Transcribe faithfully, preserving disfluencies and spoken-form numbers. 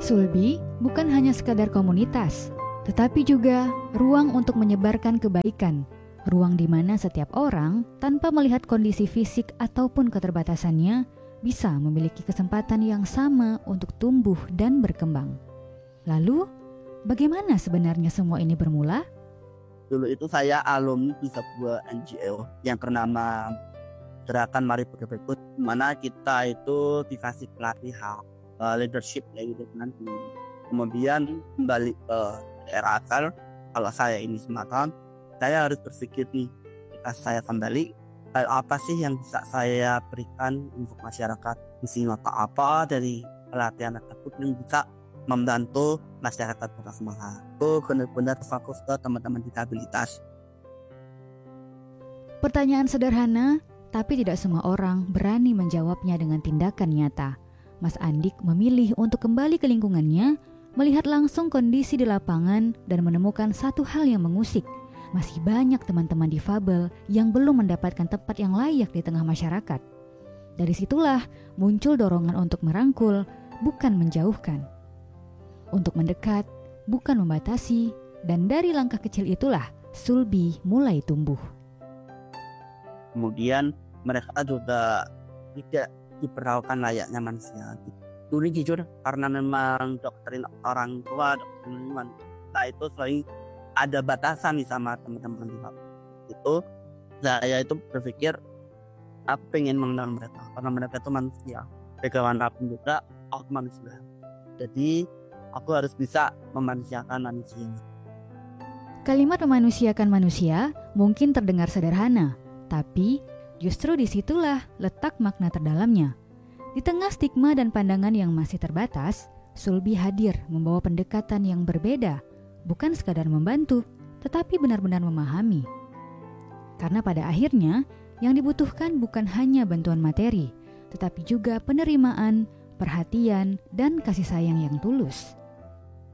Sulbi bukan hanya sekadar komunitas, tetapi juga ruang untuk menyebarkan kebaikan. Ruang di mana setiap orang, tanpa melihat kondisi fisik ataupun keterbatasannya, bisa memiliki kesempatan yang sama untuk tumbuh dan berkembang. Lalu, bagaimana sebenarnya semua ini bermula? Dulu itu saya alumni di sebuah N G O yang bernama Gerakan Mari Berikut, di mana kita itu dikasih pelatihan uh, leadership ya gitu kan. Kemudian kembali ke daerah asal, kalau saya ini Sumatera, saya harus berpikir nih, ketika saya kembali, hal apa sih yang bisa saya berikan untuk masyarakat, misi nyata apa dari pelatihan tersebut yang bisa membantu masyarakat Kota Semarang. Itu benar-benar fokus ke teman-teman disabilitas. Pertanyaan sederhana, tapi tidak semua orang berani menjawabnya dengan tindakan nyata. Mas Andik memilih untuk kembali ke lingkungannya, melihat langsung kondisi di lapangan dan menemukan satu hal yang mengusik. Masih banyak teman-teman difabel yang belum mendapatkan tempat yang layak di tengah masyarakat. Dari situlah muncul dorongan untuk merangkul, bukan menjauhkan. Untuk mendekat, bukan membatasi, dan dari langkah kecil itulah Sulbi mulai tumbuh. Kemudian mereka juga tidak diperlakukan layaknya manusia. Dulu jujur, karena memang doktrin orang tua, doktrin lingkungan, nah itu selalu ada batasan nih sama teman-teman itu. Saya itu berpikir aku pengen mengenal mereka karena mereka itu manusia, bagaimanapun juga aku manusia, jadi aku harus bisa memanusiakan manusia. Kalimat memanusiakan manusia mungkin terdengar sederhana, tapi justru disitulah letak makna terdalamnya. Di tengah stigma dan pandangan yang masih terbatas, Sulbi hadir membawa pendekatan yang berbeda, bukan sekadar membantu, tetapi benar-benar memahami. Karena pada akhirnya, yang dibutuhkan bukan hanya bantuan materi, tetapi juga penerimaan, perhatian, dan kasih sayang yang tulus.